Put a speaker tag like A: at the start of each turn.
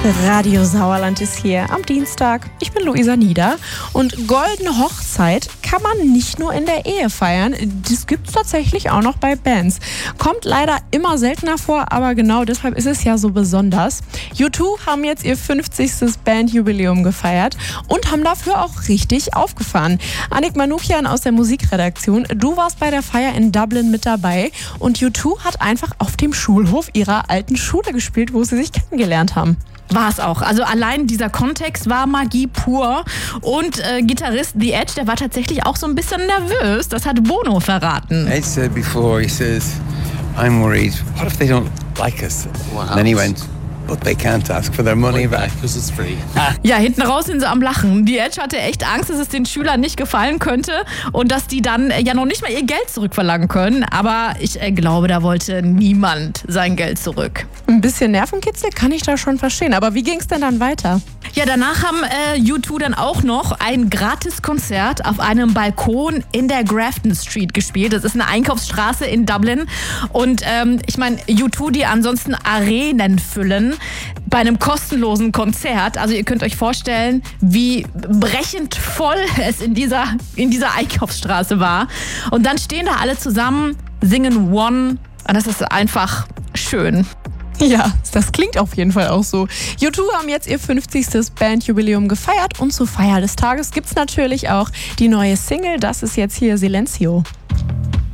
A: Radio Sauerland ist hier am Dienstag. Ich bin Luisa Nieder und goldene Hochzeit kann man nicht nur in der Ehe feiern. Das gibt es tatsächlich auch noch bei Bands. Kommt leider immer seltener vor, aber genau deshalb ist es ja so besonders. U2 haben jetzt ihr 50. Bandjubiläum gefeiert und haben dafür auch richtig aufgefahren. Annik Manuchian aus der Musikredaktion, du warst bei der Feier in Dublin mit dabei und U2 hat einfach auf dem Schulhof ihrer alten Schule gespielt, wo sie sich kennengelernt haben.
B: War es auch. Also allein dieser Kontext war Magie pur. Und Gitarrist The Edge, der war tatsächlich auch so ein bisschen nervös. Das hat Bono verraten.
C: Ed said before, he says, I'm worried, what if they don't like us? And then he went, but they can't ask for their money back because it's free.
B: Ja, hinten raus sind sie am Lachen. The Edge hatte echt Angst, dass es den Schülern nicht gefallen könnte und dass die dann ja noch nicht mal ihr Geld zurückverlangen können. Aber ich glaube, da wollte niemand sein Geld zurück.
A: Ein bisschen Nervenkitzel kann ich da schon verstehen. Aber wie ging es denn dann weiter?
B: Ja, danach haben U2 dann auch noch ein Gratiskonzert auf einem Balkon in der Grafton Street gespielt. Das ist eine Einkaufsstraße in Dublin. Und ich meine, U2, die ansonsten Arenen füllen, bei einem kostenlosen Konzert. Also ihr könnt euch vorstellen, wie brechend voll es in dieser Einkaufsstraße war. Und dann stehen da alle zusammen, singen One. Und das ist einfach schön.
A: Ja, das klingt auf jeden Fall auch so. U2 haben jetzt ihr 50. Bandjubiläum gefeiert und zur Feier des Tages gibt's natürlich auch die neue Single. Das ist jetzt hier Silencio.